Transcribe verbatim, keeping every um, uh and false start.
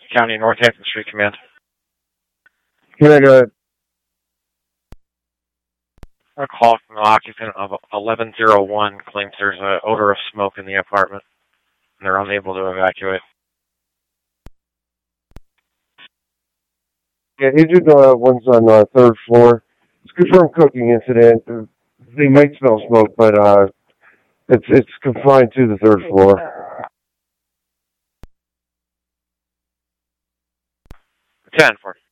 County, Northampton Street Command. Can I go ahead? A call from the occupant of eleven oh one claims there's an odor of smoke in the apartment, and they're unable to evacuate. Yeah, Agent uh, one's on the uh, third floor. It's confirmed cooking incident. They might smell smoke, but uh, it's it's confined to the third floor. ten for